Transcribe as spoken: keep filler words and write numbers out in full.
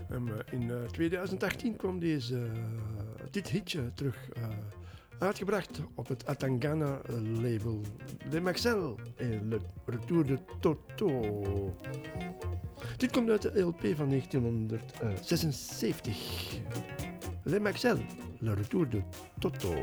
En uh, in uh, twintig achttien kwam deze, uh, dit hitje terug uh, uitgebracht op het Atangana label. Le Maxel et le Retour de Toto. Dit komt uit de L P van negentien zesenzeventig. Le Maxel, le Retour de Toto.